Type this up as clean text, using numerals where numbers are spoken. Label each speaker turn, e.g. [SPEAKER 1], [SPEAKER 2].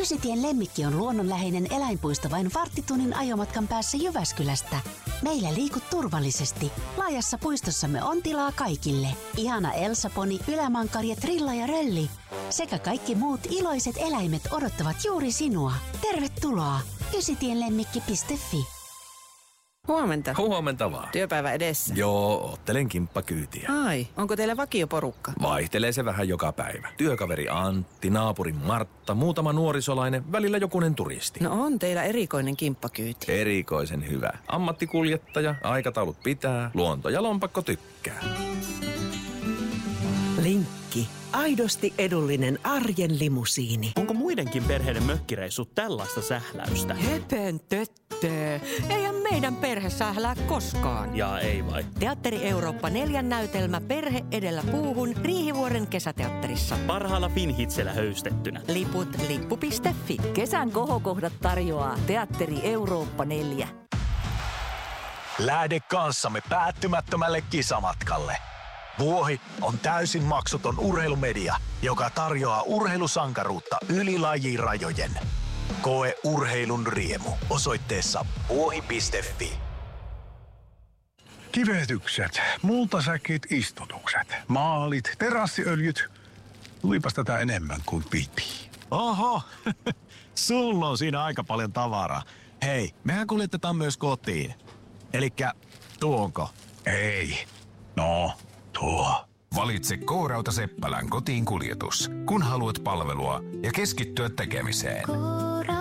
[SPEAKER 1] Ysitien Lemmikki on luonnonläheinen eläinpuisto vain varttitunnin ajomatkan päässä Jyväskylästä. Meillä liikut turvallisesti. Laajassa puistossamme on tilaa kaikille. Ihana Elsa-poni, ylämankari, trilla ja rölli. Sekä kaikki muut iloiset eläimet odottavat juuri sinua. Tervetuloa! ysitienlemmikki.fi.
[SPEAKER 2] Huomenta.
[SPEAKER 3] Huomenta vaan.
[SPEAKER 2] Työpäivä edessä.
[SPEAKER 3] Joo, oottelen kimppakyytiä.
[SPEAKER 2] Ai, onko teillä vakioporukka?
[SPEAKER 3] Vaihtelee se vähän joka päivä. Työkaveri Antti, naapurin Martta, muutama nuorisolainen, välillä jokunen turisti.
[SPEAKER 2] No on teillä erikoinen kimppakyyti.
[SPEAKER 3] Erikoisen hyvä. Ammattikuljettaja, aikataulut pitää, luonto ja lompakko tykkää.
[SPEAKER 4] Linkki. Aidosti edullinen arjen limusiini.
[SPEAKER 5] Onko muidenkin perheiden mökkireissut tällaista sähläystä?
[SPEAKER 6] Höpöntöttö. Eihän meidän perhe sählää koskaan.
[SPEAKER 5] Ja ei vai?
[SPEAKER 6] Teatteri Eurooppa 4 näytelmä Perhe edellä puuhun Riihivuoren kesäteatterissa.
[SPEAKER 5] Parhaalla Finhitsellä höystettynä.
[SPEAKER 6] Liput lippu.fi.
[SPEAKER 7] Kesän kohokohdat tarjoaa Teatteri Eurooppa 4.
[SPEAKER 8] Lähde kanssamme päättymättömälle kisamatkalle. Vuohi on täysin maksuton urheilumedia, joka tarjoaa urheilusankaruutta yli lajirajojen. Koe urheilun riemu osoitteessa vuohi.fi.
[SPEAKER 9] Kivetykset, multasäkit, istutukset, maalit, terassiöljyt. Tulipas tätä enemmän kuin piti.
[SPEAKER 10] Oho, sulla on siinä aika paljon tavaraa. Hei, mehän kuljetetaan myös kotiin. Elikkä tuonko?
[SPEAKER 9] Ei. No, tuo.
[SPEAKER 11] Valitse K-Rauta Seppälän kotiin kuljetus, kun haluat palvelua ja keskittyä tekemiseen.